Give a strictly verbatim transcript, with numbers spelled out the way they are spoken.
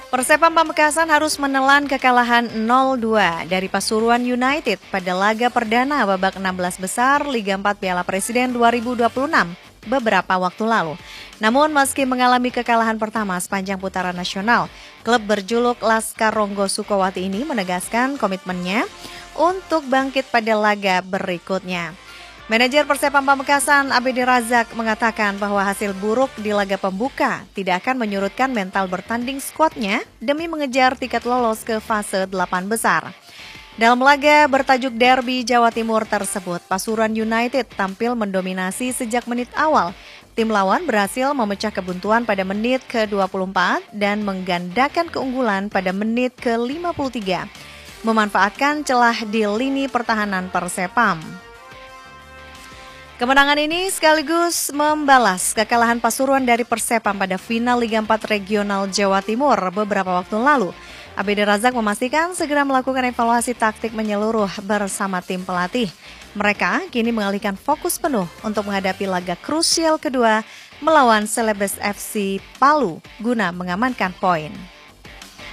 Persepam Pamekasan harus menelan kekalahan nol dua dari Pasuruan United pada laga perdana babak enam belas besar Liga empat Piala Presiden dua ribu dua puluh enam beberapa waktu lalu. Namun meski mengalami kekalahan pertama sepanjang putaran nasional, klub berjuluk Laskar Ronggo Sukowati ini menegaskan komitmennya untuk bangkit pada laga berikutnya. Manajer Persepam Pamekasan A B D Razak mengatakan bahwa hasil buruk di laga pembuka tidak akan menyurutkan mental bertanding skuadnya demi mengejar tiket lolos ke fase delapan besar. Dalam laga bertajuk Derby Jawa Timur tersebut, Pasuruan United tampil mendominasi sejak menit awal. Tim lawan berhasil memecah kebuntuan pada menit ke dua puluh empat dan menggandakan keunggulan pada menit ke lima puluh tiga, memanfaatkan celah di lini pertahanan Persepam. Kemenangan ini sekaligus membalas kekalahan Pasuruan dari Persepam pada final Liga empat Regional Jawa Timur beberapa waktu lalu. A B D Razak memastikan segera melakukan evaluasi taktik menyeluruh bersama tim pelatih. Mereka kini mengalihkan fokus penuh untuk menghadapi laga krusial kedua melawan Celebes F C Palu guna mengamankan poin.